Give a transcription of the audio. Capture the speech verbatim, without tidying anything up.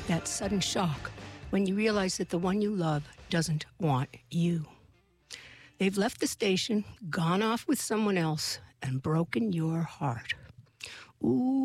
that sudden shock when you realize that the one you love doesn't want you. They've left the station, gone off with someone else, and broken your heart. Ooh.